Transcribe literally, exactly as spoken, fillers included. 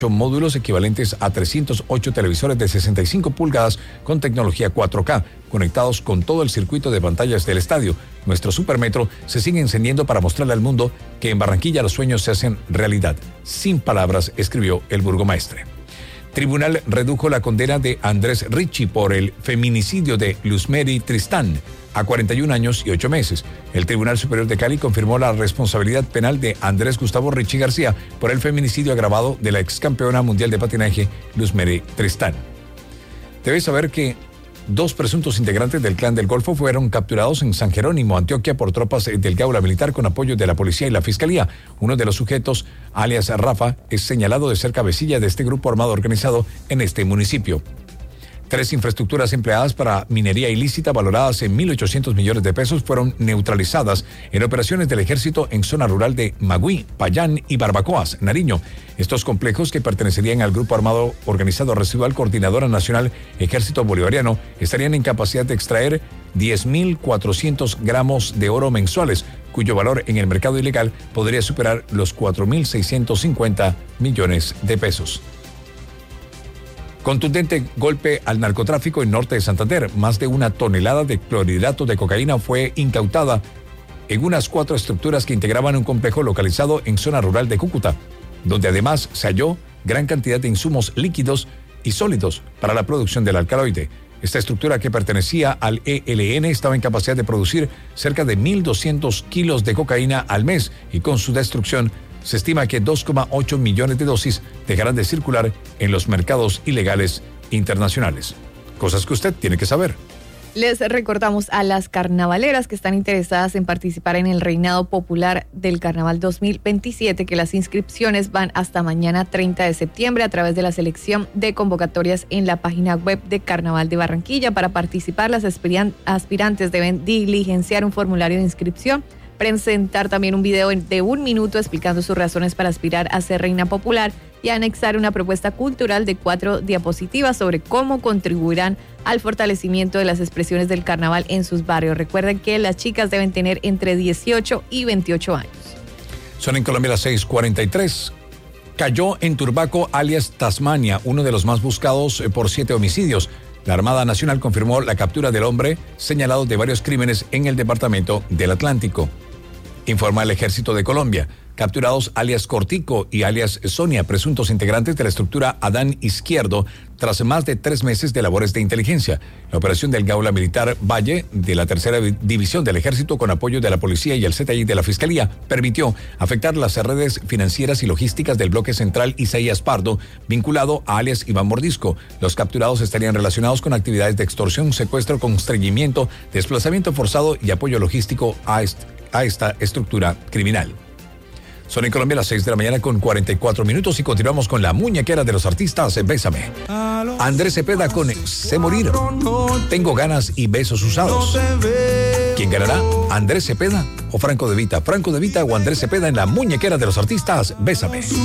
módulos equivalentes a trescientos ocho televisores de sesenta y cinco pulgadas con tecnología cuatro K, conectados con todo el circuito de pantallas del estadio. Nuestro Supermetro se sigue encendiendo para mostrarle al mundo que en Barranquilla los sueños se hacen realidad. Sin palabras, escribió el burgomaestre. Tribunal redujo la condena de Andrés Ricci por el feminicidio de Luzmeri Tristán a cuarenta y un años y ocho meses. El Tribunal Superior de Cali confirmó la responsabilidad penal de Andrés Gustavo Ricci García por el feminicidio agravado de la ex campeona mundial de patinaje Luzmeri Tristán. Debes saber que dos presuntos integrantes del Clan del Golfo fueron capturados en San Jerónimo, Antioquia, por tropas del Gaula Militar con apoyo de la policía y la fiscalía. Uno de los sujetos, alias Rafa, es señalado de ser cabecilla de este grupo armado organizado en este municipio. Tres infraestructuras empleadas para minería ilícita valoradas en mil ochocientos millones de pesos fueron neutralizadas en operaciones del ejército en zona rural de Magüí, Payán y Barbacoas, Nariño. Estos complejos, que pertenecerían al Grupo Armado Organizado Residual Coordinadora Nacional Ejército Bolivariano, estarían en capacidad de extraer diez mil cuatrocientos gramos de oro mensuales, cuyo valor en el mercado ilegal podría superar los cuatro mil seiscientos cincuenta millones de pesos. Contundente golpe al narcotráfico en norte de Santander. Más de una tonelada de clorhidrato de cocaína fue incautada en unas cuatro estructuras que integraban un complejo localizado en zona rural de Cúcuta, donde además se halló gran cantidad de insumos líquidos y sólidos para la producción del alcaloide. Esta estructura, que pertenecía al E L N, estaba en capacidad de producir cerca de mil doscientos kilos de cocaína al mes, y con su destrucción se estima que dos coma ocho millones de dosis dejarán de circular en los mercados ilegales internacionales. Cosas que usted tiene que saber. Les recordamos a las carnavaleras que están interesadas en participar en el Reinado Popular del Carnaval dos mil veintisiete que las inscripciones van hasta mañana treinta de septiembre a través de la selección de convocatorias en la página web de Carnaval de Barranquilla. Para participar, las aspiran- aspirantes deben diligenciar un formulario de inscripción, presentar también un video de un minuto explicando sus razones para aspirar a ser reina popular y anexar una propuesta cultural de cuatro diapositivas sobre cómo contribuirán al fortalecimiento de las expresiones del carnaval en sus barrios. Recuerden que las chicas deben tener entre dieciocho y veintiocho años. Son en Colombia las seis cuarenta y tres. Cayó en Turbaco, alias Tasmania, uno de los más buscados por siete homicidios. La Armada Nacional confirmó la captura del hombre señalado de varios crímenes en el departamento del Atlántico. Informa el Ejército de Colombia. Capturados alias Cortico y alias Sonia, presuntos integrantes de la estructura Adán Izquierdo, tras más de tres meses de labores de inteligencia. La operación del Gaula Militar Valle, de la tercera división del Ejército, con apoyo de la Policía y el C T I de la Fiscalía, permitió afectar las redes financieras y logísticas del bloque central Isaías Pardo, vinculado a alias Iván Mordisco. Los capturados estarían relacionados con actividades de extorsión, secuestro, constreñimiento, desplazamiento forzado y apoyo logístico a, est- a esta estructura criminal. Son en Colombia las seis de la mañana con cuarenta y cuatro minutos y continuamos con la muñequera de los artistas. Bésame. Andrés Cepeda con Sé Morir. Tengo ganas y besos usados. ¿Quién ganará? ¿Andrés Cepeda o Franco De Vita? Franco De Vita o Andrés Cepeda en la muñequera de los artistas. Bésame.